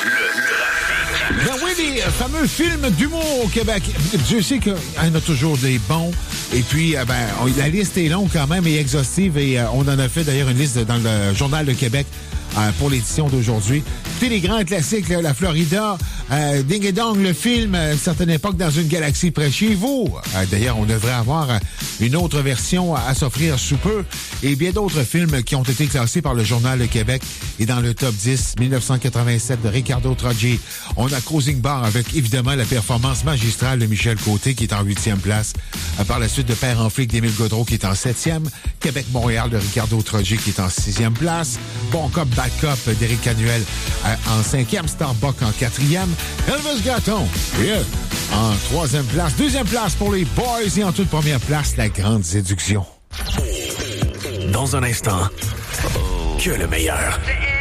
Ben oui, les fameux films d'humour au Québec. Dieu sait qu'il y en a toujours des bons. Et puis, la liste est longue quand même et exhaustive. Et on en a fait d'ailleurs une liste dans le Journal de Québec pour l'édition d'aujourd'hui. Écoutez, les grands classiques, là, la Florida, Ding et Dong, le film, à une certaine époque, dans une galaxie près de chez vous. D'ailleurs, on devrait avoir une autre version à s'offrir sous peu. Et bien d'autres films qui ont été classés par le Journal de Québec et dans le top 10, 1987 de Ricardo Troggi. On a Cruising Bar avec, évidemment, la performance magistrale de Michel Côté qui est en 8e place. Par la suite de Père en flic d'Émile Gaudreau qui est en 7e. Québec-Montréal de Ricardo Troggi qui est en 6e place. Bon Cop, Bad Cop d'Éric Canuel en 5e. Starbuck en 4e. Elvis Gratton, en 3e place. 2e place pour les Boys et en toute première place, La Grande Séduction. Dans un instant, que le meilleur.